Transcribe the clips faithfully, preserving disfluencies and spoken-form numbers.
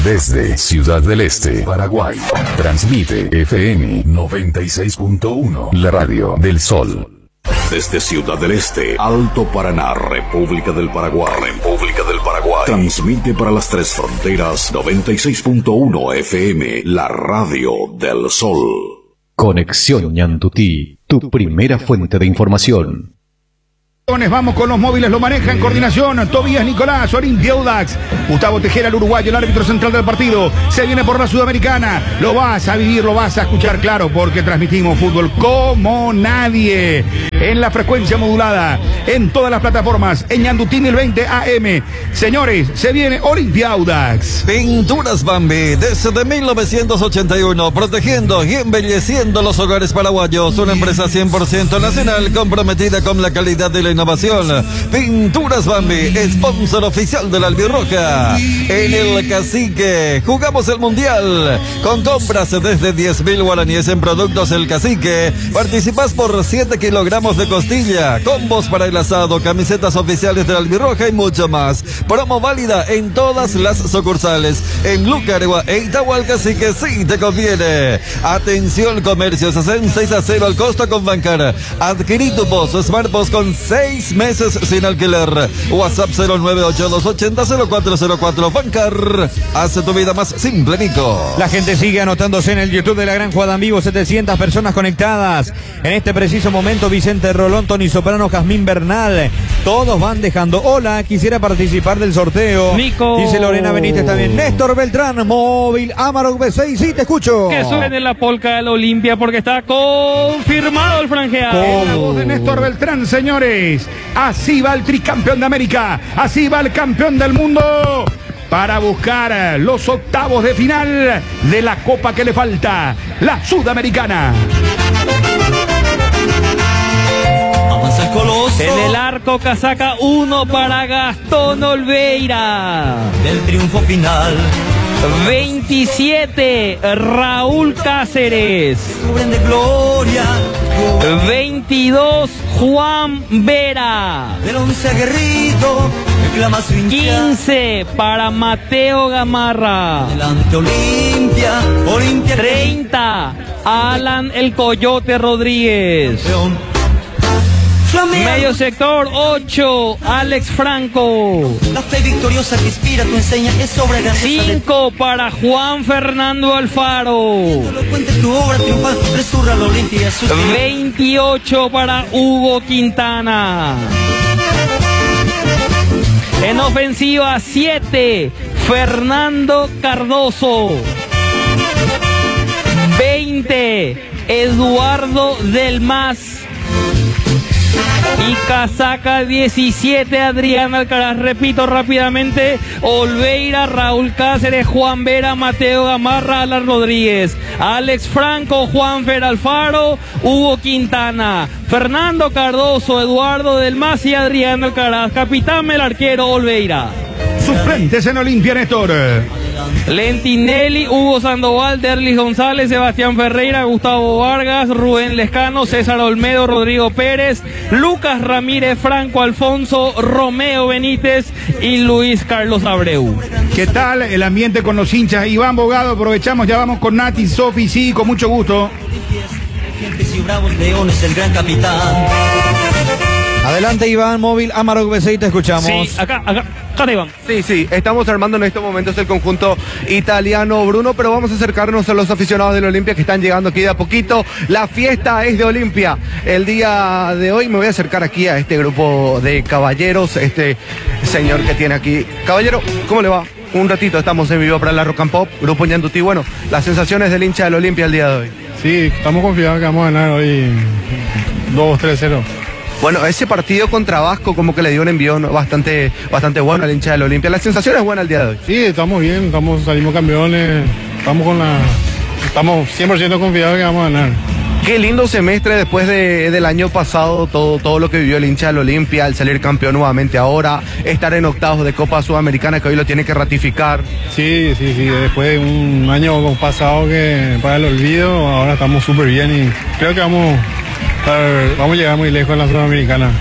Desde Ciudad del Este, Paraguay. Transmite F M noventa y seis punto uno, la radio del Sol. Desde Ciudad del Este, Alto Paraná, República del Paraguay. República del Paraguay. Transmite para las tres fronteras noventa y seis punto uno F M, la radio del Sol. Conexión Ñandutí, tu primera fuente de información. Vamos con los móviles, lo maneja en coordinación Tobías Nicolás, Olimpia Audax, Gustavo Tejera, el uruguayo, el árbitro central del partido. Se viene por la Sudamericana, lo vas a vivir, lo vas a escuchar, claro, porque transmitimos fútbol como nadie, en la frecuencia modulada, en todas las plataformas, en Ñandutí mil veinte A M. Señores, se viene Olimpia Audax. Pinturas Bambi, desde mil novecientos ochenta y uno, protegiendo y embelleciendo los hogares paraguayos. Una empresa cien por ciento nacional comprometida con la calidad de la innovación. Pinturas Bambi, sponsor oficial de la Albirroja. En el Cacique jugamos el Mundial. Con compras desde diez mil guaraníes en productos El Cacique, participas por siete kilogramos de costilla, combos para el asado, camisetas oficiales de la Albirroja y mucho más. Promo válida en todas las sucursales. En Lucargua e Itahualca, así que sí te conviene. Atención comercios, hacen seis a cero al costo con Bancar. Adquirí tu post, Smart Post con seis meses sin alquiler. WhatsApp cero nueve ocho dos ochenta cero cuatro cero cuatro. Bancar, hace tu vida más simple, Nico. La gente sigue anotándose en el YouTube de La Gran Jugada en Vivo. setecientas personas conectadas. En este preciso momento, Vicente Rolón, Tony Soprano, Jazmín Bernal. Todos van dejando. Hola, quisiera participar del sorteo. Nico. Dice Lorena Benítez también. Néstor Beltrán, móvil Amarok B seis. Sí, te escucho. Que suene la polca del Olimpia porque está confirmado el franjeado. En la voz de Néstor Beltrán, señores. Así va el tricampeón de América. Así va el campeón del mundo. Para buscar los octavos de final de la copa que le falta, la Sudamericana. En el arco, casaca uno para Gastón Olveira. Del triunfo final. veintisiete, Raúl Cáceres. De gloria. veintidós, Juan Vera. Del once aguerrido, reclama su hinchada. quince para Mateo Gamarra. Delante Olimpia, Olimpia. treinta, Alan el Coyote Rodríguez. Campeón. Medio sector, ocho, Alex Franco. La fe victoriosa que inspira tu enseña es obra grandeza. cinco para Juan Fernando Alfaro. Tu obra triunfal resurra la Olimpia. veintiocho para Hugo Quintana. En ofensiva, siete, Fernando Cardoso. veinte, Eduardo Del Mas. Y casaca diecisiete, Adrián Alcaraz. Repito rápidamente: Olveira, Raúl Cáceres, Juan Vera, Mateo Gamarra, Alan Rodríguez, Alex Franco, Juan Fer Alfaro, Hugo Quintana, Fernando Cardoso, Eduardo Del Mas y Adrián Alcaraz. Capitán el arquero Olveira. Suplentes en Olimpia, Néstor. Lentinelli, Hugo Sandoval, Derlis González, Sebastián Ferreira, Gustavo Vargas, Rubén Lescano, César Olmedo, Rodrigo Pérez, Lucas Ramírez, Franco Alfonso, Romeo Benítez y Luis Carlos Abreu. ¿Qué tal el ambiente con los hinchas? Iván Bogado, aprovechamos, ya vamos con Nati, Sofi, sí, con mucho gusto. Y bravos leones, el gran capitán. Adelante, Iván, móvil Amarok B seis, te escuchamos. Sí, acá, acá, acá, Iván. Sí, sí, estamos armando en estos momentos el conjunto italiano, Bruno, pero vamos a acercarnos a los aficionados del Olimpia que están llegando aquí de a poquito. La fiesta es de Olimpia. El día de hoy me voy a acercar aquí a este grupo de caballeros, este señor que tiene aquí. Caballero, ¿cómo le va? Un ratito estamos en vivo para la Rock and Pop, Grupo Ñandutí. Bueno, las sensaciones del hincha del Olimpia el día de hoy. Sí, estamos confiados que vamos a ganar hoy dos tres cero. Bueno, ese partido contra Vasco como que le dio un envío bastante, bastante bueno al hincha del Olimpia. La sensación es buena el día de hoy. Sí, estamos bien, estamos, salimos campeones, estamos con la, estamos cien por ciento confiados que vamos a ganar. Qué lindo semestre después de, del año pasado, todo, todo lo que vivió el hincha del Olimpia, al salir campeón nuevamente ahora, estar en octavos de Copa Sudamericana que hoy lo tiene que ratificar. Sí, sí, sí, después de un año pasado que para el olvido, ahora estamos súper bien y creo que vamos, vamos a llegar muy lejos en la Sudamericana.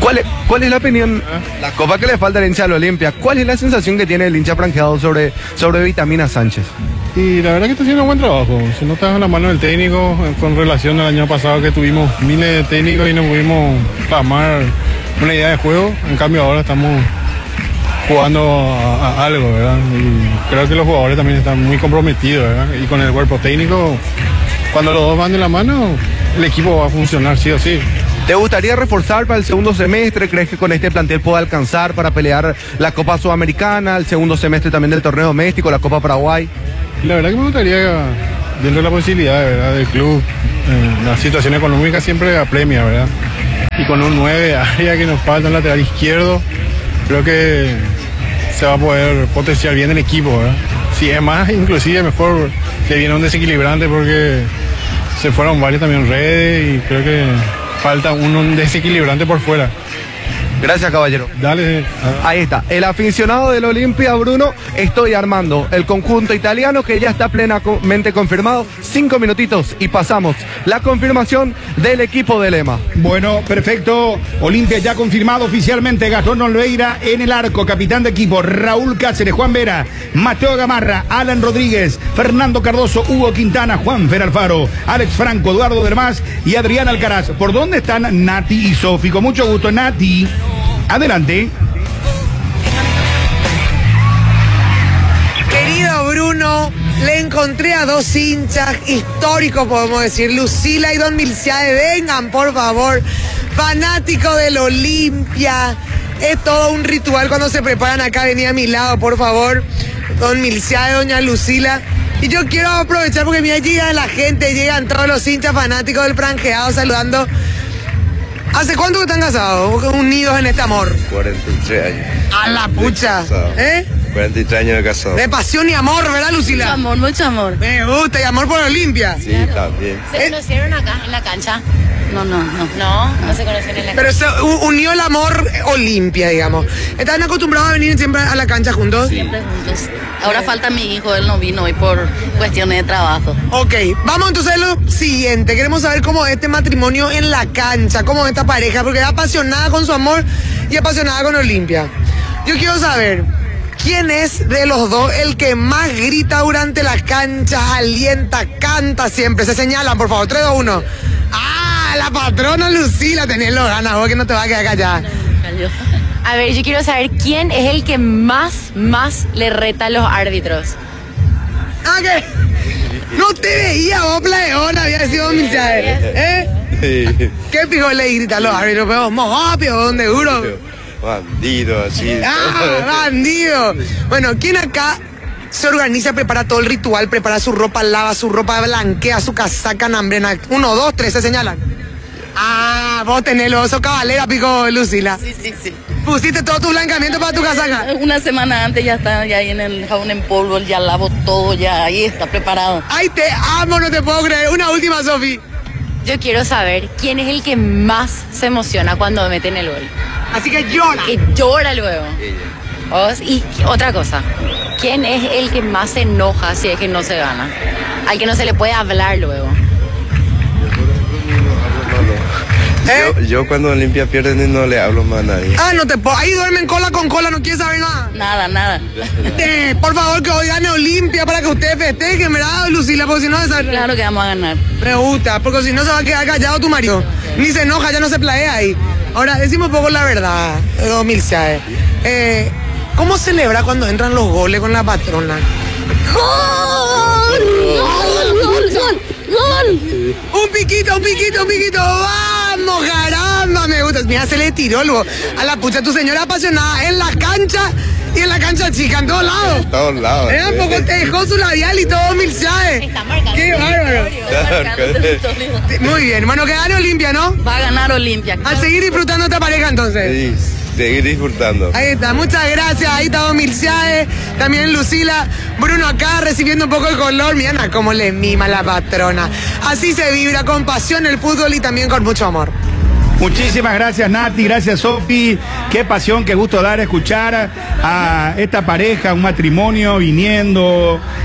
¿Cuál es, ¿Cuál es la opinión? La copa que le falta al hincha de la Olimpia. ¿Cuál es la sensación que tiene el hincha franjeado sobre, sobre Vitamina Sánchez? Y la verdad que está haciendo un buen trabajo. Si no estás en la mano del técnico, con relación al año pasado que tuvimos miles de técnicos y no pudimos plasmar una idea de juego, en cambio ahora estamos jugando a, a algo, ¿verdad? Y creo que los jugadores también están muy comprometidos, ¿verdad? Y con el cuerpo técnico, cuando los dos van de la mano, el equipo va a funcionar sí o sí. ¿Te gustaría reforzar para el segundo semestre? ¿Crees que con este plantel puede alcanzar para pelear la Copa Sudamericana, el segundo semestre también del torneo doméstico, la Copa Paraguay? La verdad que me gustaría, dentro de la posibilidad, ¿verdad?, del club, eh, la situación económica siempre apremia, ¿verdad? Y con un nueve área que nos falta en lateral izquierdo, creo que se va a poder potenciar bien el equipo, ¿verdad? Si es más, inclusive mejor que viene un desequilibrante porque se fueron varios también redes y creo que falta uno, un desequilibrante por fuera. Gracias, caballero. Dale. Ahí está. El aficionado del Olimpia, Bruno, estoy armando el conjunto italiano que ya está plenamente confirmado. Cinco minutitos y pasamos la confirmación del equipo de Lema. Bueno, perfecto. Olimpia ya confirmado oficialmente. Gastón Olveira en el arco, capitán de equipo. Raúl Cáceres, Juan Vera, Mateo Gamarra, Alan Rodríguez, Fernando Cardoso, Hugo Quintana, Juanfer Alfaro, Alex Franco, Eduardo Dermás y Adrián Alcaraz. ¿Por dónde están Nati y Sofi? Con mucho gusto, Nati. Adelante. Querido Bruno, le encontré a dos hinchas históricos, podemos decir, Lucila y Don Milciade. Vengan, por favor, fanático del Olimpia. Es todo un ritual cuando se preparan acá. Venía a mi lado, por favor, Don Milciade, Doña Lucila. Y yo quiero aprovechar porque mira, llega la gente, llegan todos los hinchas fanáticos del franjeado saludando. ¿Hace cuánto que están casados? Unidos en este amor. cuarenta y tres años. A la pucha. ¿Eh? cuarenta y tres años de casado. De pasión y amor, ¿verdad, Lucila? Mucho amor, mucho amor. Me gusta, y amor por Olimpia. Sí, también. ¿Se conocieron acá, en la cancha? No, no, no. No, no se conocieron en la Pero cancha. se unió el amor Olimpia, digamos. ¿Estaban acostumbrados a venir siempre a la cancha juntos? Sí. Siempre juntos. Ahora falta mi hijo, él no vino hoy por cuestiones de trabajo. Ok, vamos entonces a lo siguiente. Queremos saber cómo es este matrimonio en la cancha, cómo es esta pareja, porque es apasionada con su amor y apasionada con Olimpia. Yo quiero saber, ¿quién es de los dos el que más grita durante las canchas, alienta, canta siempre? Se señalan, por favor, tres, dos, uno. ¡Ah, la patrona Lucila! Tenés los ganas, vos que no te vas a quedar callada. A ver, yo quiero saber quién es el que más, más le reta a los árbitros. ¿Ah, qué? No te veía vos, playona, había sido Milciade. ¿Eh? Sí. ¿Qué pijo le grita a los árbitros? Pero mojopio, ¿dónde duro? Bandido, así. ¡Ah, bandido! Bueno, ¿quién acá se organiza, prepara todo el ritual, prepara su ropa, lava su ropa, blanquea su casaca nambrena? Uno, dos, tres, se señalan. Ah, vos tenés los osos cabalera, pico Lucila. Sí, sí, sí. ¿Pusiste todo tu blancamiento para tu casaca? Una semana antes ya está, ya ahí en el jabón en polvo, ya lavo todo, ya ahí está preparado. ¡Ay, te amo, no te puedo creer! Una última, Sofi. Yo quiero saber quién es el que más se emociona cuando meten el gol. Así que llora. Que llora luego. ¿Vos? Y otra cosa, ¿quién es el que más se enoja si es que no se gana? Al que no se le puede hablar luego. Yo, yo cuando Olimpia pierde no le hablo más a nadie. Ah, no te puedo. Ahí duermen cola con cola, no quieres saber nada. Nada, nada. Eh, por favor, que hoy gane Olimpia para que ustedes festejen, ¿verdad, Lucila? Porque si no, esa... Claro que vamos a ganar. Pregunta, porque si no se va a quedar callado tu marido. Ni se enoja, ya no se plaea ahí. Ahora, decimos un poco la verdad, dos mil seis. Eh, ¿Cómo celebra cuando entran los goles con la patrona? ¡Gol! ¡Gol, gol, gol! ¡Gol! Un piquito, un piquito, un piquito. ¡Vamos, caramba! Me gusta. Mira, se le tiró luego a la pucha tu señora apasionada en la cancha y en la cancha chica, en todos lados. En todos lados. Era un poco, te dejó su labial y todo mil seis. Está marcando. ¡Qué bárbaro! Muy bien. Bueno, que gane Olimpia, ¿no? Va a ganar Olimpia. A seguir disfrutando esta pareja, entonces. Sí, seguir disfrutando. Ahí está, muchas gracias. Ahí está Don Milciade, también Lucila, Bruno acá recibiendo un poco de color. Mira cómo le mima la patrona. Así se vibra con pasión el fútbol y también con mucho amor. Muchísimas gracias, Nati, gracias, Sofi. Qué pasión, qué gusto dar a escuchar a esta pareja, un matrimonio viniendo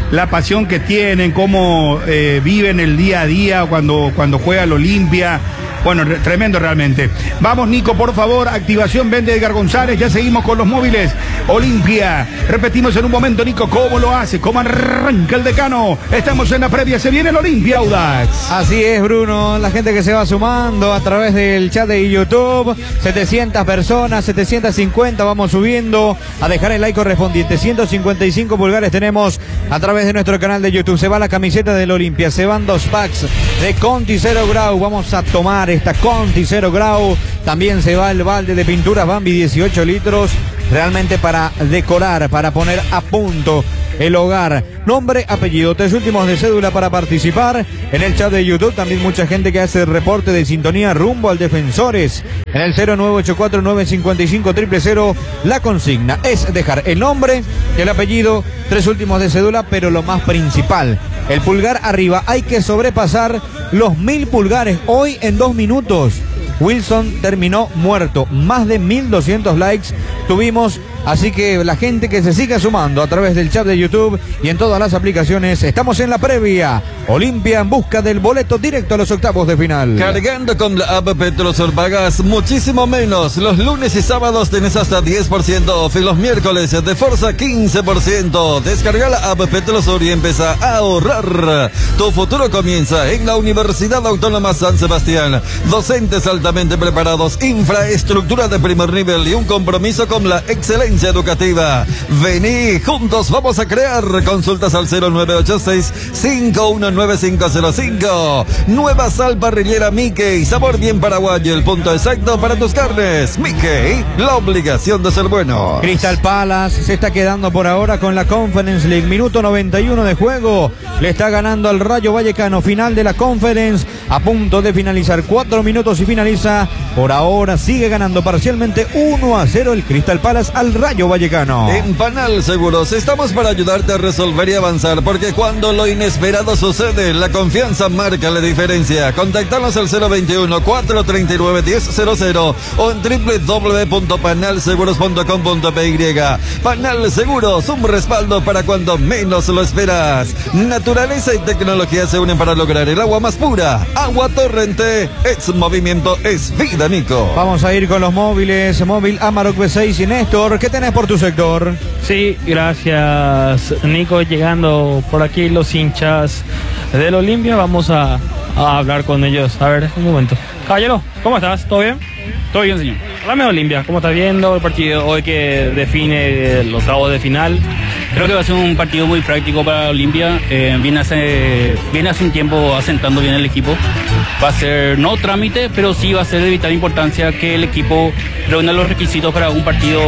la pasión que tienen, cómo eh, viven el día a día cuando, cuando juega el Olimpia. Bueno, re- tremendo realmente. Vamos, Nico, por favor, activación, vende Edgar González, ya seguimos con los móviles. Olimpia, repetimos en un momento, Nico, ¿cómo lo hace? ¿Cómo arranca el decano? Estamos en la previa, se viene el Olimpia, Audax. Así es, Bruno, la gente que se va sumando a través del chat de YouTube, setecientas personas, setecientos cincuenta, vamos subiendo a dejar el like correspondiente, ciento cincuenta y cinco pulgares tenemos a través de nuestro canal de YouTube. Se va la camiseta del Olimpia, se van dos packs de Conti Zero Grau, vamos a tomar esta Conti Zero Grau, también se va el balde de pinturas Bambi dieciocho litros, realmente para decorar, para poner a punto el hogar. Nombre, apellido, tres últimos de cédula para participar. En el chat de YouTube también mucha gente que hace el reporte de sintonía rumbo al Defensores. En el cero nueve ocho cuatro nueve cinco cinco cero cero cero la consigna es dejar el nombre, el apellido, tres últimos de cédula, pero lo más principal, el pulgar arriba. Hay que sobrepasar los mil pulgares hoy en dos minutos. Wilson terminó muerto. Más de mil doscientos likes tuvimos. Así que la gente que se siga sumando a través del chat de YouTube y en todas las aplicaciones, estamos en la previa. Olimpia en busca del boleto directo a los octavos de final. Cargando con la app Petrosur pagas muchísimo menos. Los lunes y sábados tenés hasta diez por ciento off y los miércoles de Forza quince por ciento. Descarga la app Petrosur y empieza a ahorrar. Tu futuro comienza en la Universidad Autónoma San Sebastián. Docentes altamente preparados, infraestructura de primer nivel y un compromiso con la excelencia educativa. Vení, juntos vamos a crear. Consultas al cero nueve ocho seis cinco uno nueve cinco cero cinco. Nueva sal parrillera Mickey, sabor bien paraguayo, el punto exacto para tus carnes. Mickey, la obligación de ser bueno. Crystal Palace se está quedando por ahora con la Conference League. Minuto noventa y uno de juego. Le está ganando al Rayo Vallecano. Final de la Conference. A punto de finalizar. Cuatro minutos y finaliza. Por ahora sigue ganando parcialmente uno a cero el Crystal Palace al Rayo Vallecano. En Panal Seguros estamos para ayudarte a resolver y avanzar, porque cuando lo inesperado sucede, la confianza marca la diferencia. Contactanos al cero veintiuno, cuatrocientos treinta y nueve, diez cero cero o en doble u doble u doble u punto panal seguros punto com punto p y. Panal Seguros, un respaldo para cuando menos lo esperas. Naturaleza y tecnología se unen para lograr el agua más pura. Agua Torrente, es movimiento, es vida, Nico. Vamos a ir con los móviles. Móvil Amarok B seis y Néstor, ¿qué tenés por tu sector? Sí, gracias, Nico. Llegando por aquí los hinchas del Olimpia, vamos a, a hablar con ellos. A ver, un momento. Caballero, ¿cómo estás? ¿Todo bien? Todo bien, señor. Háblame de Olimpia, ¿cómo estás viendo el partido hoy que define los octavos de final? Creo que va a ser un partido muy práctico para Olimpia. Eh, viene, hace, viene hace un tiempo asentando bien el equipo. Va a ser no trámite, pero sí va a ser de vital importancia que el equipo reúna los requisitos para un partido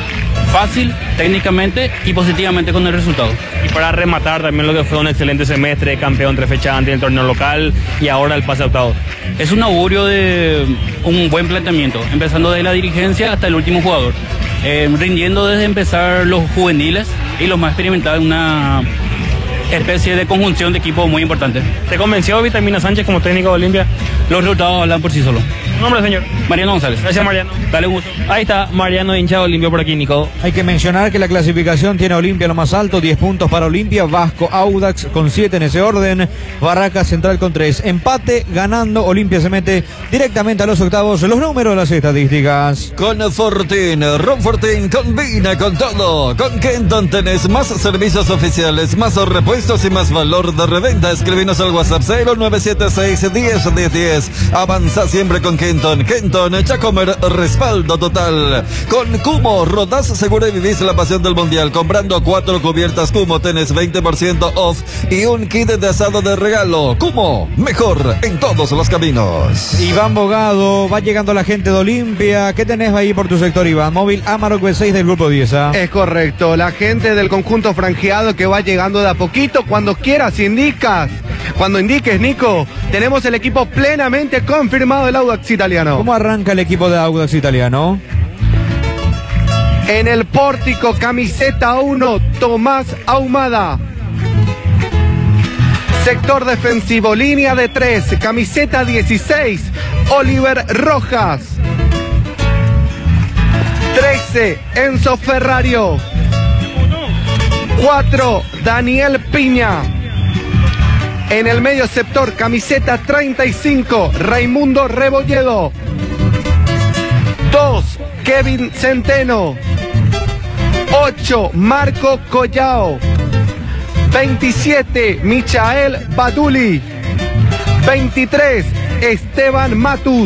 fácil, técnicamente y positivamente con el resultado. Y para rematar también lo que fue un excelente semestre, campeón tres fechas antes del torneo local y ahora el pase a octavos. Es un augurio de un buen planteamiento, empezando desde la dirigencia hasta el último jugador. Eh, rindiendo desde empezar los juveniles y los más experimentados, una especie de conjunción de equipo muy importante. ¿Te convenció Vitamina Sánchez como técnico de Olimpia? Los resultados hablan por sí solos. Nombre, señor. Mariano González. Gracias, Mariano. Dale gusto. Ahí está Mariano, hincha de Olimpia por aquí, Nico. Hay que mencionar que la clasificación tiene Olimpia lo más alto, diez puntos para Olimpia, Vasco, Audax con siete en ese orden, Barraca Central con tres. Empate, ganando, Olimpia se mete directamente a los octavos. Los números, las estadísticas. Con Fortín, Ron Fortín combina con todo. Con Kenton tenés más servicios oficiales, más repuestos y más valor de reventa. Escribinos al WhatsApp cero nueve siete seis, diez, diez, diez. Avanza siempre con Kenton. Kenton, Chacomer, respaldo total. Con Kumo, rodás seguro y vivís la pasión del mundial. Comprando cuatro cubiertas Kumo tenés veinte por ciento off y un kit de asado de regalo. Kumo, mejor en todos los caminos. Iván Bogado, va llegando la gente de Olimpia. ¿Qué tenés ahí por tu sector, Iván? Móvil Amarok B seis del grupo diez. ¿eh? Es correcto, la gente del conjunto franjeado que va llegando de a poquito. Cuando quieras, indicas. Cuando indiques, Nico, tenemos el equipo plenamente confirmado del Audax italiano. ¿Cómo arranca el equipo de Audax italiano? En el pórtico, camiseta uno, Tomás Ahumada. Sector defensivo, línea de tres, camiseta dieciséis, Oliver Rojas. trece, Enzo Ferrario. cuatro, Daniel Piña. En el medio sector, camiseta treinta y cinco, Raimundo Rebolledo. dos, Kevin Centeno. ocho, Marco Collao. veintisiete, Michael Baduli. veintitrés, Esteban Matus.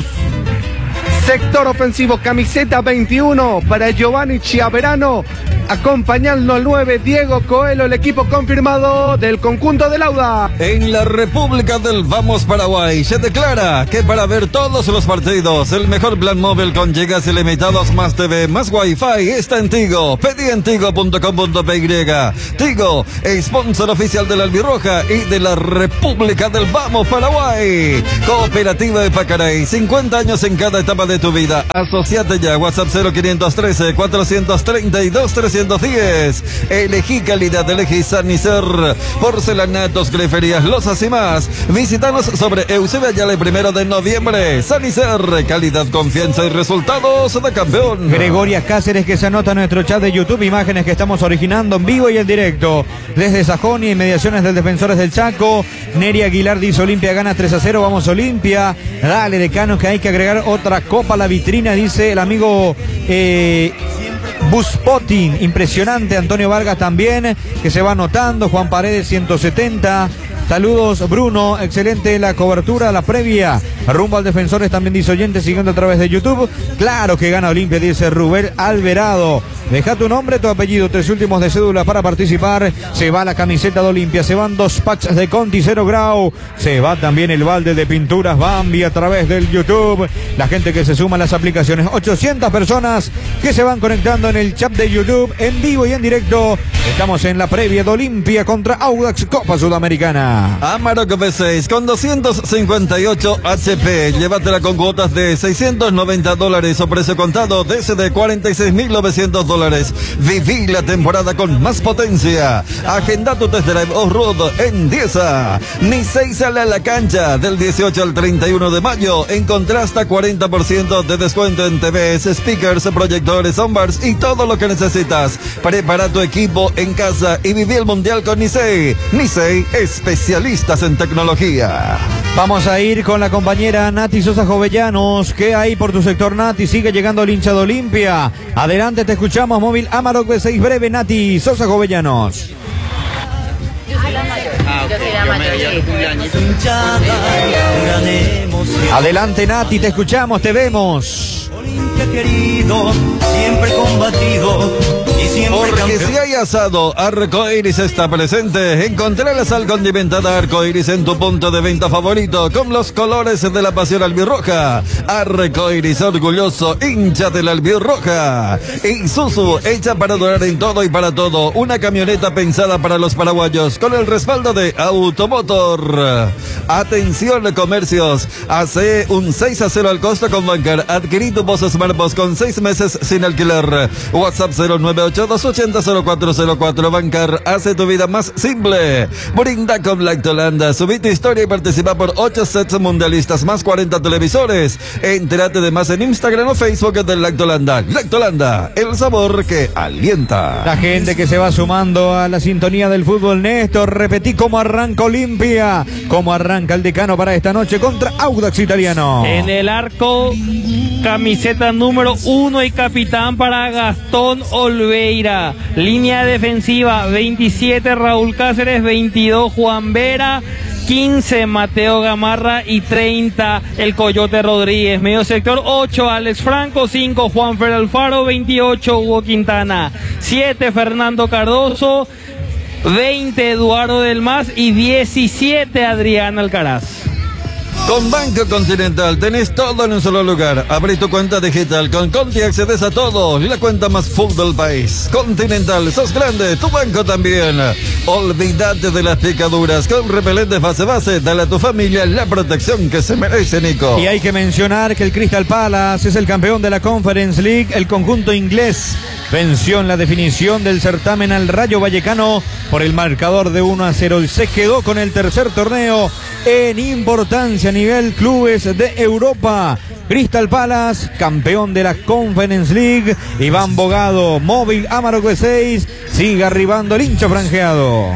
Sector ofensivo, camiseta veintiuno para Giovanni Chiaverano. Acompañando al nueve, Diego Coelho, el equipo confirmado del conjunto del Auda. En la República del Vamos Paraguay se declara que para ver todos los partidos, el mejor plan móvil con gigas ilimitados más T V más Wi-Fi está en Tigo. Pedí en tigo punto com punto p y. Tigo, sponsor oficial de la Albirroja y de la República del Vamos Paraguay. Cooperativa de Pacaray, cincuenta años en cada etapa de tu vida. Asociate ya, WhatsApp cero quinientos trece, cuatrocientos treinta y dos, trescientos diez. Elegí calidad, elegí Sanicer. Porcelanatos, griferías, losas y más. Visítanos sobre Eusebio Ayala el primero de noviembre. Sanicer, calidad, confianza y resultados de campeón. Gregoria Cáceres, que se anota en nuestro chat de YouTube, imágenes que estamos originando en vivo y en directo desde Sajonia, inmediaciones del Defensores del Chaco. Neri Aguilar dice: Olimpia gana tres a cero, vamos Olimpia. Dale, Decano, que hay que agregar otra copa a la vitrina, dice el amigo eh, Buspotin. Impresionante. Antonio Vargas también, que se va anotando. Juan Paredes ciento setenta. Saludos, Bruno, excelente la cobertura, la previa, rumbo al Defensores, también dice oyente, siguiendo a través de YouTube. Claro que gana Olimpia, dice Rubén Alverado. Deja tu nombre, tu apellido, tres últimos de cédula para participar. Se va la camiseta de Olimpia, se van dos packs de Conti cero grau, se va también el balde de pinturas Bambi a través del YouTube. La gente que se suma a las aplicaciones, ochocientas personas que se van conectando en el chat de YouTube, en vivo y en directo. Estamos en la previa de Olimpia contra Audax, Copa Sudamericana. Amarok V seis con doscientos cincuenta y ocho H P. Llévatela con cuotas de seiscientos noventa dólares o precio contado desde cuarenta y seis mil novecientos dólares. Viví la temporada con más potencia. Agenda tu test drive off-road en Dieza. Nisei sale a la cancha del dieciocho al treinta y uno de mayo. Encontrá hasta cuarenta por ciento de descuento en T Vs, speakers, proyectores, soundbars y todo lo que necesitas. Prepara tu equipo en casa y viví el mundial con Nisei. Nisei, especialistas en tecnología. Vamos a ir con la compañera Nati Sosa Jovellanos. ¿Qué hay por tu sector, Nati? Sigue llegando el hincha de Olimpia. Adelante, te escuchamos. Móvil Amarok V seis breve, Nati Sosa Jovellanos. Yo soy la mayor. Yo soy la mayor. Adelante, Nati, te escuchamos, te vemos. Olimpia querido, siempre combatido. Porque si hay asado, Arcoiris está presente. Encontrá la sal condimentada Arcoiris en tu punto de venta favorito con los colores de la pasión albirroja. Arcoiris, orgulloso hincha de la albirroja. Isuzu, hecha para durar en todo y para todo. Una camioneta pensada para los paraguayos con el respaldo de Automotor. Atención, comercios. Hace un seis a cero al costo con Bancar. Adquirí tu voz Smartbox con seis meses sin alquiler. WhatsApp cero nueve ocho dos ochenta cero cuatro cero cuatro. Bancar hace tu vida más simple. Brinda con Lactolanda. Subí tu historia y participa por ocho sets mundialistas más cuarenta televisores. Entérate de más en Instagram o Facebook de Lactolanda. Lactolanda, el sabor que alienta. La gente que se va sumando a la sintonía del fútbol, Néstor. Repetí cómo arranca Olimpia, cómo arranca el Decano para esta noche contra Audax Italiano. En el arco, camiseta número uno y capitán para Gastón Olveira. Línea defensiva, veintisiete Raúl Cáceres, veintidós Juan Vera, quince Mateo Gamarra y treinta el Coyote Rodríguez. Medio sector, ocho Alex Franco, cinco Juan Fer Alfaro, veintiocho Hugo Quintana, siete Fernando Cardoso, veinte Eduardo Del Mas y diecisiete Adrián Alcaraz. Con Banco Continental tenés todo en un solo lugar. Abrí tu cuenta digital. Con Conti accedes a todo. La cuenta más full del país. Continental, sos grande, tu banco también. Olvídate de las picaduras. Con repelente fase base, dale a tu familia la protección que se merece, Nico. Y hay que mencionar que el Crystal Palace es el campeón de la Conference League. El conjunto inglés venció en la definición del certamen al Rayo Vallecano por el marcador de uno a cero y se quedó con el tercer torneo en importancia a nivel clubes de Europa. Crystal Palace, campeón de la Conference League. Iván Bogado, Móvil Amarok B seis, sigue arribando el hincha franjeado.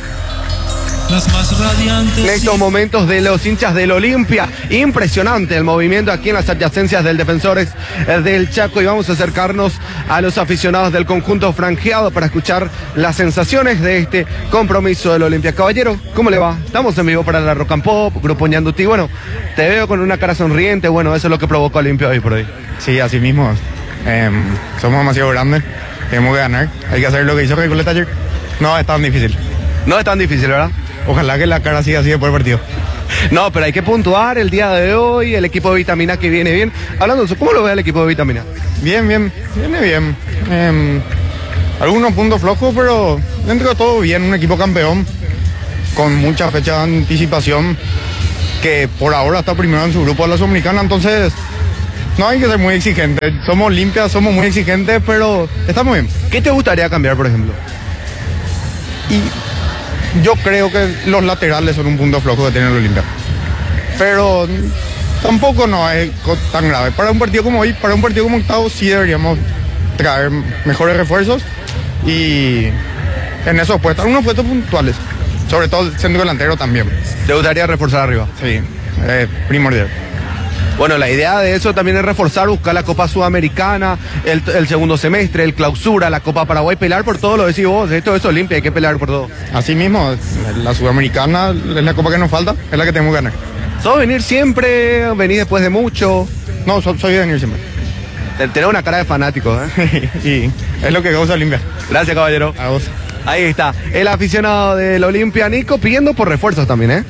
En estos momentos de los hinchas del Olimpia, impresionante el movimiento aquí en las adyacencias del Defensores del Chaco, y vamos a acercarnos a los aficionados del conjunto franjeado para escuchar las sensaciones de este compromiso del Olimpia. Caballero, ¿cómo le va? Estamos en vivo para la Rock and Pop, Grupo Ñandutí. Bueno, te veo con una cara sonriente, bueno, eso es lo que provocó Olimpia hoy por hoy. Sí, así mismo. Eh, somos demasiado grandes, tenemos que ganar, hay que hacer lo que hizo Recoleta ayer. No es tan difícil. No es tan difícil, ¿verdad? Ojalá que la cara siga así después del partido. No, pero hay que puntuar el día de hoy, el equipo de Vitamina que viene bien. Hablando de eso, ¿cómo lo ve el equipo de Vitamina? Bien, bien, viene bien. Eh, algunos puntos flojos, pero dentro de todo bien. Un equipo campeón, con mucha fecha de anticipación, que por ahora está primero en su grupo de la Sudamericana, entonces no hay que ser muy exigentes. Somos limpias, somos muy exigentes, pero estamos bien. ¿Qué te gustaría cambiar, por ejemplo? Y yo creo que los laterales son un punto flojo que tiene el Olimpia. Pero tampoco no es tan grave. Para un partido como hoy, para un partido como octavo, sí deberíamos traer mejores refuerzos y en esos puestos, algunos puestos puntuales, sobre todo el centro delantero también. ¿Te gustaría reforzar arriba? Sí, es primordial. Bueno, la idea de eso también es reforzar, buscar la Copa Sudamericana, el, el segundo semestre, el clausura, la Copa Paraguay, pelear por todo, lo decís vos, esto es Olimpia, hay que pelear por todo. Así mismo, la Sudamericana es la Copa que nos falta, es la que tenemos que ganar. ¿Sos venir siempre? ¿Venir después de mucho? No, soy, soy de venir siempre. Tenés una cara de fanático, ¿eh? Y es lo que causa Olimpia. Gracias, caballero. A vos. Ahí está, el aficionado del Olimpia, Nico, pidiendo por refuerzos también, ¿eh?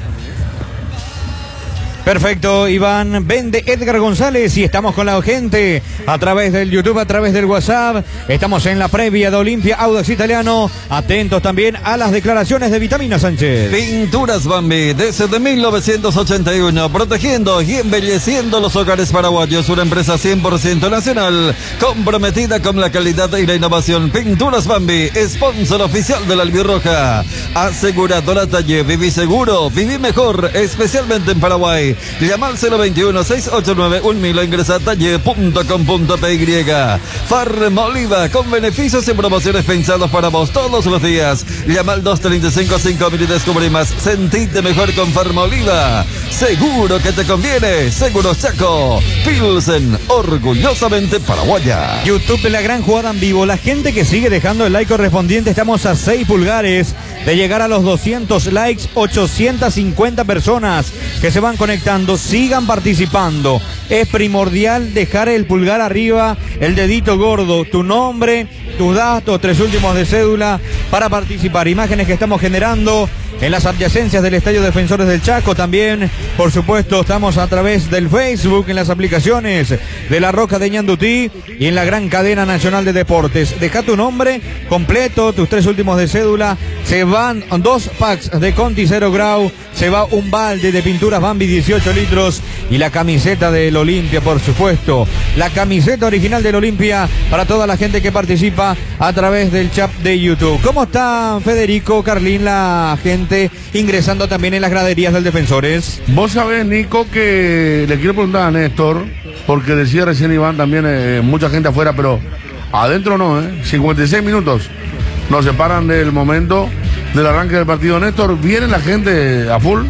Perfecto, Iván. Vende Edgar González y estamos con la gente a través del YouTube, a través del WhatsApp. Estamos en la previa de Olimpia Audax Italiano. Atentos también a las declaraciones de Vitamina Sánchez. Pinturas Bambi, desde mil novecientos ochenta y uno, protegiendo y embelleciendo los hogares paraguayos. Una empresa cien por ciento nacional, comprometida con la calidad y la innovación. Pinturas Bambi, sponsor oficial de la Albirroja. Aseguradora Talle, viví seguro, viví mejor, especialmente en Paraguay. Llama al cero veintiuno, seiscientos ochenta y nueve, un mil o ingresa a talle punto com punto p y. Farmoliva, con beneficios y promociones pensados para vos todos los días. Llama al dos treinta y cinco, cinco mil y descubrí más. Sentite mejor con Farmoliva. Seguro que te conviene. Seguros Chaco. Pilsen, orgullosamente paraguaya. YouTube de la gran jugada en vivo. La gente que sigue dejando el like correspondiente. Estamos a seis pulgares de llegar a los doscientos likes. ochocientas cincuenta personas que se van conectando. Sigan participando. Es primordial dejar el pulgar arriba, el dedito gordo, tu nombre, tus datos, tres últimos de cédula para participar. Imágenes que estamos generando en las adyacencias del Estadio Defensores del Chaco. También, por supuesto, estamos a través del Facebook, en las aplicaciones de La Roca de Ñandutí y en la gran cadena nacional de deportes. Deja tu nombre completo, tus tres últimos de cédula. Se van dos packs de Conti Zero Grau, se va un balde de pinturas Bambi dieciocho litros y la camiseta del Olimpia, por supuesto. La camiseta original del Olimpia para toda la gente que participa a través del chat de YouTube. ¿Cómo está Federico, Carlín, la gente ingresando también en las graderías del Defensores? Vos sabés, Nico, que le quiero preguntar a Néstor, porque decía recién Iván también, eh, mucha gente afuera, pero adentro no, ¿eh? cincuenta y seis minutos nos separan del momento del arranque del partido. Néstor, ¿viene la gente a full?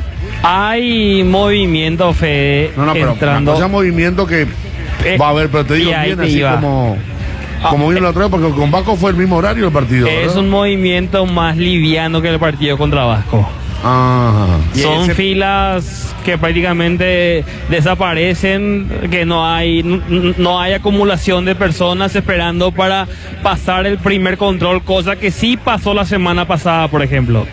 Hay movimiento, Fede, no, no, pero entrando. Una cosa movimiento que eh, va a haber, pero te digo, viene así iba. como... Como vino la otra vez, porque con Vasco fue el mismo horario el partido, Es ¿verdad? un movimiento más liviano que el partido contra Vasco. Ajá. Son ese... filas que prácticamente desaparecen, que no hay, no, no hay acumulación de personas esperando para pasar el primer control, cosa que sí pasó la semana pasada, por ejemplo.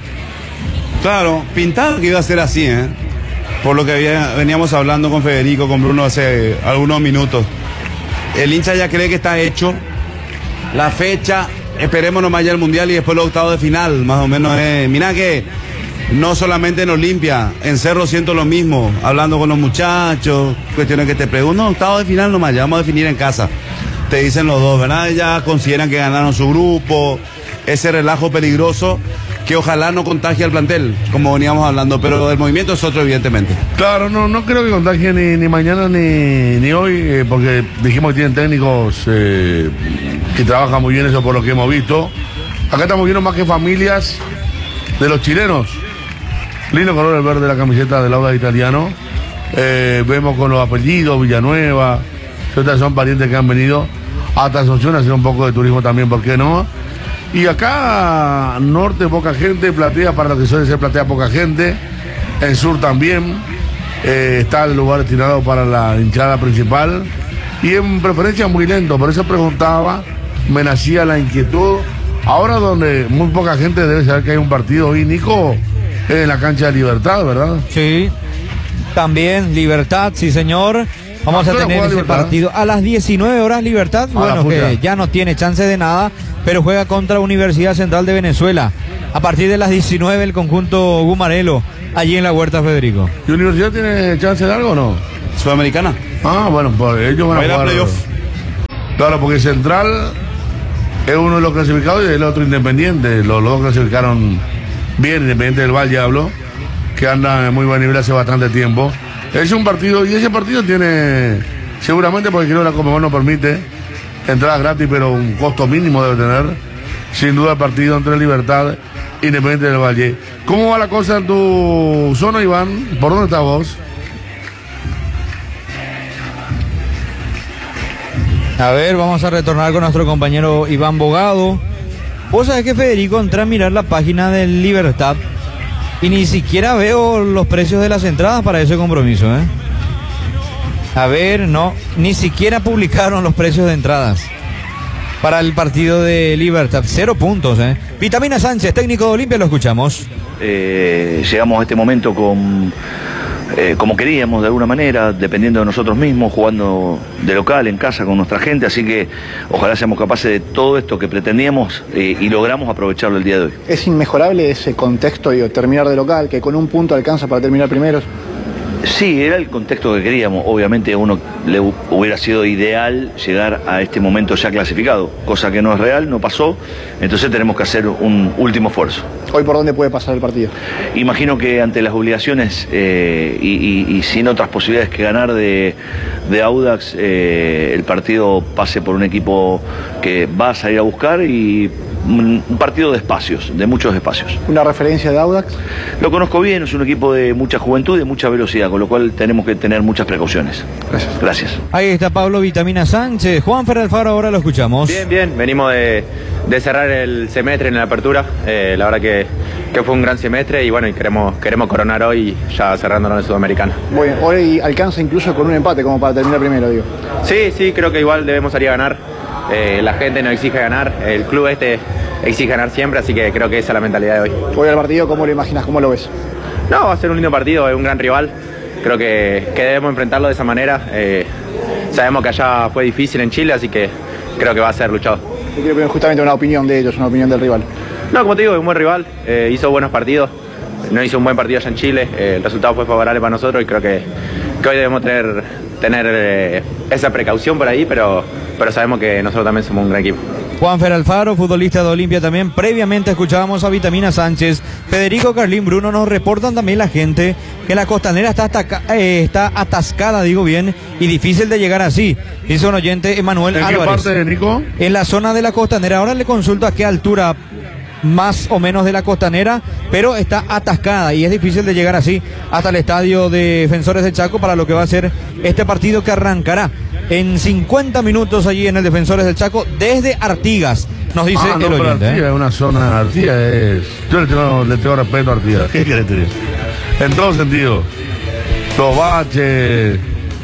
Claro, pintado que iba a ser así, ¿eh? Por lo que había, veníamos hablando con Federico, con Bruno hace algunos minutos. El hincha ya cree que está hecho. La fecha, esperemos nomás ya el Mundial y después los octavos de final, más o menos. Eh. Mira que no solamente en Olimpia, en Cerro siento lo mismo, hablando con los muchachos, cuestiones que te preguntan, no, octavos de final nomás, ya vamos a definir en casa. Te dicen los dos, ¿verdad? Ya consideran que ganaron su grupo, ese relajo peligroso que ojalá no contagie al plantel, como veníamos hablando, pero el movimiento es otro, evidentemente. Claro, no, no creo que contagie ni, ni mañana ni, ni hoy, eh, porque dijimos que tienen técnicos eh, que trabajan muy bien, eso por lo que hemos visto. Acá estamos viendo más que familias de los chilenos. Lindo color el verde de la camiseta del Audax Italiano. Eh, vemos con los apellidos, Villanueva, otras son parientes que han venido hasta Asunción a hacer un poco de turismo también, ¿por qué no? Y acá, norte, poca gente, platea, para lo que suele ser platea, poca gente. En sur también, eh, está el lugar destinado para la hinchada principal. Y en preferencia muy lento, por eso preguntaba, me nacía la inquietud. Ahora donde muy poca gente debe saber que hay un partido hoy, Nico, es en la cancha de Libertad, ¿verdad? Sí, también Libertad, sí señor. Vamos a tener ese Libertad? partido a las diecinueve horas. Libertad, a bueno, que ya no tiene chance de nada, pero juega contra Universidad Central de Venezuela. A partir de las diecinueve el conjunto Gumarelo, allí en la Huerta Federico. ¿Y Universidad tiene chance de algo o no? Sudamericana. Ah, bueno, pues ellos van a jugar. Claro, porque Central es uno de los clasificados y el otro Independiente. Los, los dos clasificaron bien, Independiente del Valle hablo, que anda en muy buen nivel hace bastante tiempo. Es un partido, y ese partido tiene, seguramente porque creo que la Conmebol no permite entradas gratis, pero un costo mínimo debe tener, sin duda, el partido entre Libertad e Independiente del Valle. ¿Cómo va la cosa en tu zona, Iván? ¿Por dónde estás vos? A ver, vamos a retornar con nuestro compañero Iván Bogado. Vos sabés que, Federico, entré a mirar la página del Libertad y ni siquiera veo los precios de las entradas para ese compromiso, ¿eh? A ver, no, ni siquiera publicaron los precios de entradas para el partido de Libertad. Cero puntos, ¿eh? Vitamina Sánchez, técnico de Olimpia, lo escuchamos. Eh, llegamos a este momento con eh, como queríamos, de alguna manera, dependiendo de nosotros mismos, jugando de local, en casa, con nuestra gente, así que ojalá seamos capaces de todo esto que pretendíamos eh, y logramos aprovecharlo el día de hoy. ¿Es inmejorable ese contexto de terminar de local, que con un punto alcanza para terminar primeros? Sí, era el contexto que queríamos. Obviamente a uno le hubiera sido ideal llegar a este momento ya clasificado, cosa que no es real, no pasó, entonces tenemos que hacer un último esfuerzo. ¿Hoy por dónde puede pasar el partido? Imagino que ante las obligaciones eh, y, y, y sin otras posibilidades que ganar de, de Audax, eh, el partido pase por un equipo que va a salir a buscar y un partido de espacios, de muchos espacios. ¿Una referencia de Audax? Lo conozco bien, es un equipo de mucha juventud y de mucha velocidad, con lo cual tenemos que tener muchas precauciones. Gracias. Gracias. Ahí está Pablo Vitamina Sánchez. Juan Fer Alfaro, ahora lo escuchamos. Bien, bien, venimos de, de cerrar el semestre en la apertura, eh, la verdad que, que fue un gran semestre y bueno, y queremos, queremos coronar hoy ya cerrándonos en Sudamericana. Bueno, hoy alcanza incluso con un empate como para terminar primero, digo. Sí, sí, creo que igual debemos salir a ganar. Eh, la gente nos exige ganar, el club este exige ganar siempre, así que creo que esa es la mentalidad de hoy. Hoy al partido, ¿cómo lo imaginas? ¿Cómo lo ves? No, va a ser un lindo partido, es un gran rival, creo que, que debemos enfrentarlo de esa manera. Eh, sabemos que allá fue difícil en Chile, así que creo que va a ser luchado. Yo quiero pedir justamente una opinión de ellos, una opinión del rival. No, como te digo, es un buen rival, eh, hizo buenos partidos, no hizo un buen partido allá en Chile, eh, el resultado fue favorable para nosotros y creo que, que hoy debemos tener, tener eh, esa precaución por ahí, pero, pero sabemos que nosotros también somos un gran equipo. Juan Fer Alfaro, futbolista de Olimpia también. Previamente escuchábamos a Vitamina Sánchez. Federico, Carlín, Bruno, nos reportan también la gente que la costanera está, ataca, eh, está atascada, digo bien, y difícil de llegar así. Dice un oyente, Emanuel ¿En Álvarez. qué parte, Nico? En la zona de la costanera. Ahora le consulto a qué altura más o menos de la costanera, pero está atascada y es difícil de llegar así hasta el estadio de Defensores del Chaco para lo que va a ser este partido que arrancará en cincuenta minutos allí en el Defensores del Chaco desde Artigas, nos dice ah, no, el oyente. Artigas ¿eh? es una zona, Artigas es... Yo le tengo, le tengo respeto a Artigas. ¿Qué querés decir? En todo sentido. Los baches,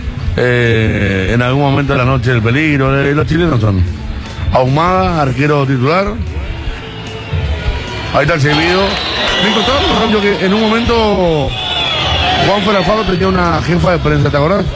eh, en algún momento de la noche el peligro, eh, los chilenos son Ahumada, arquero titular. Ahí está el servido. Nico, estaba contando que en un momento Juan Fer Alfaro tenía una jefa de prensa, ¿te acordás?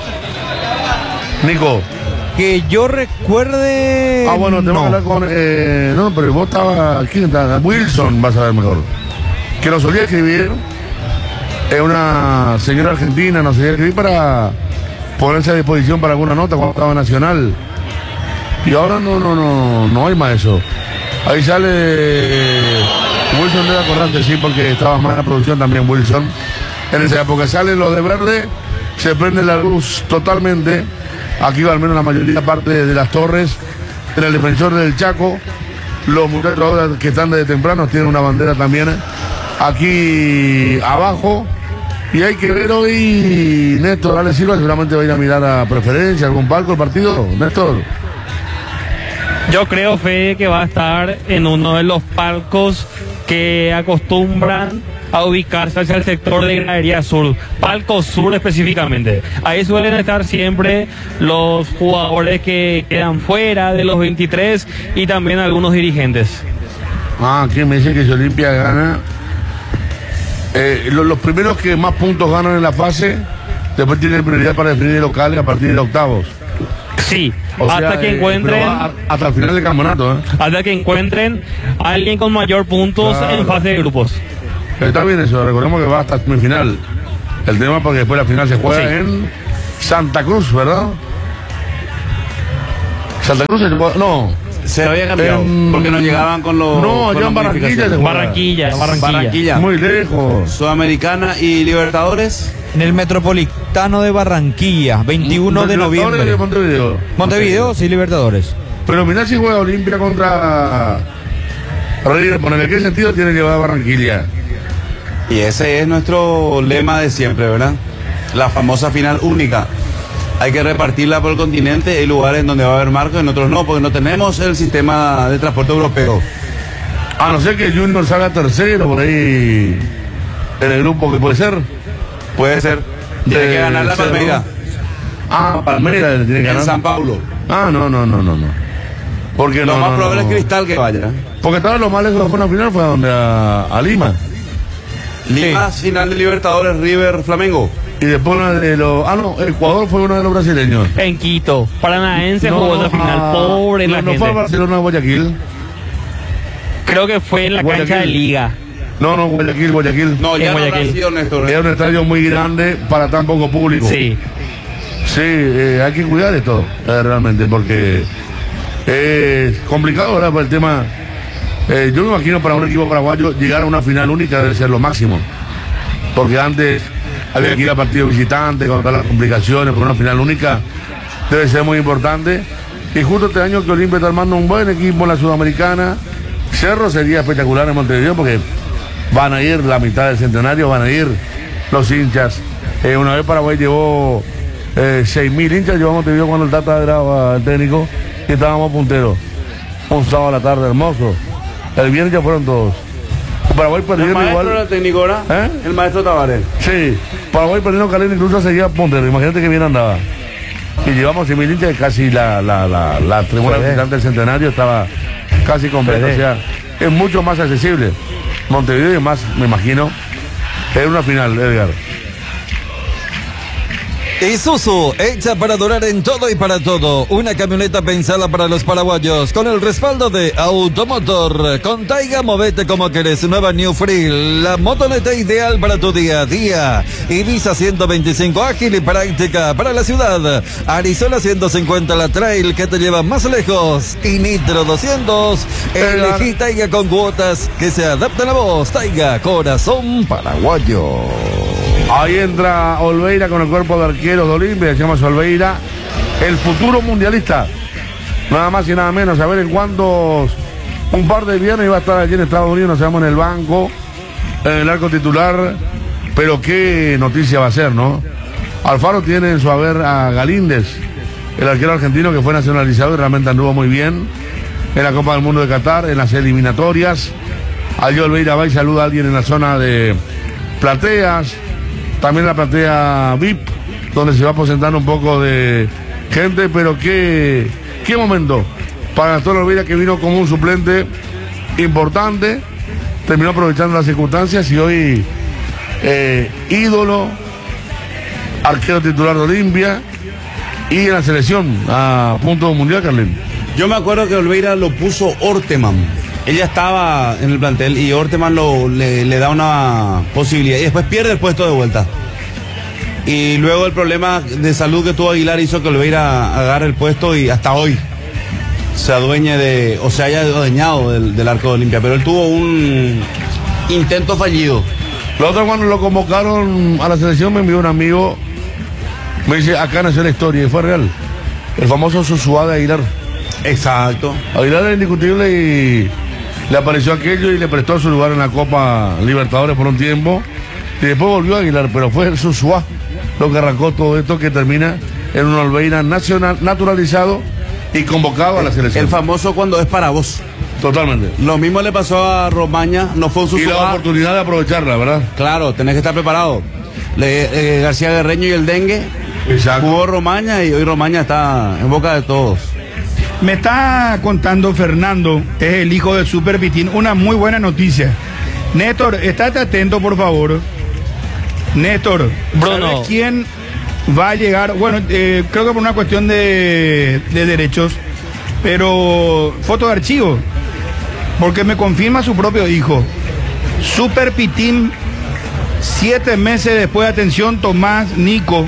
Nico. Que yo recuerde. Ah, bueno, tenemos no. que hablar con. Eh, no, pero vos estabas. ¿Quién está? Wilson, vas a ver mejor. Que nos solía escribir. Es una señora argentina, nos solía escribir para ponerse a disposición para alguna nota cuando estaba Nacional. Y ahora no, no, no, no hay más eso. Ahí sale. Eh, Wilson debe acordarse, sí, porque estaba más en la producción también Wilson. En esa época salen los de verde, se prende la luz totalmente. Aquí al menos la mayoría parte de las torres, en el defensor del Chaco. Los muchachos ahora que están desde temprano tienen una bandera también aquí abajo. Y hay que ver hoy, Néstor, Ale Silva seguramente va a ir a mirar a preferencia, algún palco el partido, Néstor. Yo creo, Fede, que va a estar en uno de los palcos que acostumbran a ubicarse hacia el sector de gradería sur, palco sur específicamente. Ahí suelen estar siempre los jugadores que quedan fuera de los veintitrés y también algunos dirigentes. Ah, aquí me dice que si Olimpia gana, eh, los, los primeros que más puntos ganan en la fase, después tienen prioridad para definir el local a partir de octavos. Sí, o hasta sea, que eh, encuentren a, hasta el final del campeonato, ¿eh? Hasta que encuentren a alguien con mayor puntos claro. en fase de grupos. Está bien eso, recordemos que va hasta semifinal. El tema porque después la final se juega sí. en Santa Cruz, ¿verdad? Santa Cruz se juega, no. Se había cambiado en, porque no llegaban con los. No, allá en Barranquilla se juega. Barranquilla, Barranquilla. Barranquilla. Muy lejos. Sudamericana y Libertadores. En el Metropolitano de Barranquilla, veintiuno de noviembre. De Montevideo. Montevideo, sí, Libertadores. Pero mirá si juega Olimpia contra River, ponele, ¿qué sentido tiene llevar a Barranquilla? Y ese es nuestro lema de siempre, ¿verdad? La famosa final única. Hay que repartirla por el continente. Hay lugares en donde va a haber marcos, en otros no, porque no tenemos el sistema de transporte europeo. A no ser que Junior salga tercero por ahí en el grupo, que puede ser. Puede ser. Tiene que ganar la Palmeiras. Ah, Palmeiras tiene que ganar. En San Paulo. Ah, no, no, no, no, no. Porque lo no, más no, probable no. es Cristal que vaya. Porque estaba lo más lejos de la final fue a donde a, a Lima. Lima, sí. Final de Libertadores, River, Flamengo. Y después una de los. Ah, no, Ecuador fue uno de los brasileños. En Quito. Paranaense no, jugó la final. Pobre no, la no gente. ¿No fue a Barcelona o Guayaquil? Creo que fue en la Guayaquil. cancha de Liga. No, no, Guayaquil, Guayaquil. No, ya en no Guayaquil. habrá sido, Néstor. Era un estadio muy grande para tan poco público. Sí. Sí, eh, hay que cuidar de todo, eh, realmente, porque es complicado, ¿verdad? Por el tema. Eh, yo me imagino para un equipo paraguayo llegar a una final única debe ser lo máximo. Porque antes había que ir a partido visitante con todas las complicaciones, por una final única debe ser muy importante. Y justo este año que Olimpia está armando un buen equipo en la Sudamericana. Cerro sería espectacular en Montevideo porque van a ir la mitad del centenario, van a ir los hinchas. Eh, una vez Paraguay llevó eh, seis mil hinchas, llevó a Montevideo cuando el Tata era el técnico y estábamos punteros. Un sábado a la tarde hermoso. El viernes ya fueron todos. Paraguay perdiendo ¿El maestro igual. era el técnico ahora? ¿Eh? El maestro Tavares. Sí, Paraguay perdiendo Calera incluso seguía puntero. Imagínate que bien andaba. Y llevamos seis mil hinchas, casi la, la, la, la tribuna visitante del centenario estaba casi completa. O sea, es mucho más accesible. Montevideo y más, me imagino, es una final, Edgar. Isuzu, hecha para durar en todo y para todo. Una camioneta pensada para los paraguayos, con el respaldo de Automotor. Con Taiga, movete como querés. Nueva New Free, la motoneta ideal para tu día a día. Ibiza ciento veinticinco, ágil y práctica para la ciudad. Arizona ciento cincuenta, la trail que te lleva más lejos. Y Nitro doscientos, elegí Taiga con cuotas que se adaptan a vos. Taiga, corazón paraguayo. Ahí entra Olveira con el cuerpo de arqueros de Olimpia, decíamos Olveira, el futuro mundialista. Nada más y nada menos, a ver en cuántos, un par de viernes iba a estar allí en Estados Unidos, nos vemos en el banco, en el arco titular, pero qué noticia va a ser, ¿no? Alfaro tiene en su haber a Galíndez, el arquero argentino que fue nacionalizado y realmente anduvo muy bien en la Copa del Mundo de Qatar, en las eliminatorias. Allí Olveira va y saluda a alguien en la zona de plateas. También la platea V I P, donde se va presentando un poco de gente, pero qué, qué momento para Gastón Olveira, que vino como un suplente importante, terminó aprovechando las circunstancias y hoy eh, ídolo, arquero titular de Olimpia y en la selección a punto mundial, Carlín. Yo me acuerdo que Olveira lo puso Orteman. Ella estaba en el plantel y Orteman lo, le, le da una posibilidad y después pierde el puesto de vuelta. Y luego el problema de salud que tuvo Aguilar hizo que Olveira agarre el puesto y hasta hoy se adueñe de, o se haya adueñado del, del arco de Olimpia. Pero él tuvo un, intento fallido. La otra, cuando lo convocaron a la selección, me envió un amigo, me dice, acá nació la historia, y fue real. El famoso Susua de Aguilar. Exacto. Aguilar era indiscutible y le apareció aquello y le prestó su lugar en la Copa Libertadores por un tiempo. Y después volvió a Aguilar, pero fue el Susua lo que arrancó todo esto, que termina en un Olveira nacional, naturalizado y convocado a la selección. El famoso cuando es para vos. Totalmente. Lo mismo le pasó a Romaña, no fue un Susua. Y la oportunidad de aprovecharla, ¿verdad? Claro, tenés que estar preparado. Le, eh, García Guerreño y el dengue. Exacto. Jugó Romaña y hoy Romaña está en boca de todos. Me está contando Fernando, es el hijo del Super Pitín, una muy buena noticia. Néstor, estate atento, por favor. Néstor, Bruno. ¿sabes quién va a llegar? Bueno, eh, creo que por una cuestión de, de derechos, pero foto de archivo, porque me confirma su propio hijo. Super Pitín, siete meses después, atención, Tomás Nico.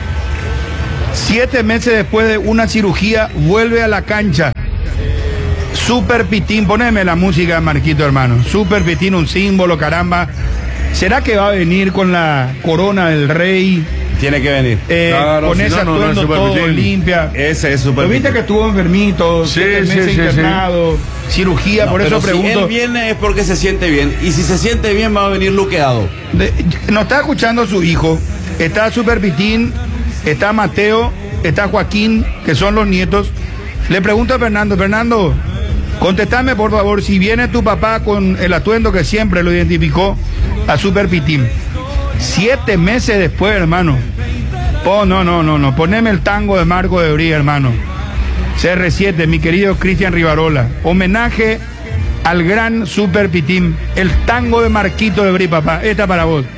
Siete meses después de una cirugía, vuelve a la cancha. Super Pitín, poneme la música, Marquito, hermano. Super Pitín, un símbolo, caramba. ¿Será que va a venir con la corona del rey? Tiene que venir. Eh, claro, con si ese no, no, no atuendo es Super todo Pitín. limpia. Ese es Super ¿Lo viste Pitín. que estuvo enfermito? Sí, siete sí, meses sí, internado, cirugía, No, por eso pero pregunto. Si él viene es porque se siente bien. Y si se siente bien, va a venir luqueado. De- nos está escuchando su hijo. Está Super Pitín, está Mateo, está Joaquín, que son los nietos. Le pregunto a Fernando, Fernando, contestame por favor, si viene tu papá con el atuendo que siempre lo identificó a Super Pitín. Siete meses después, hermano. Oh, no, no, no, no. Poneme el tango de Marco de Bría, hermano. C R siete, mi querido Cristian Rivarola. Homenaje al gran Super Pitín. El tango de Marquito de Brí, papá. Esta para vos.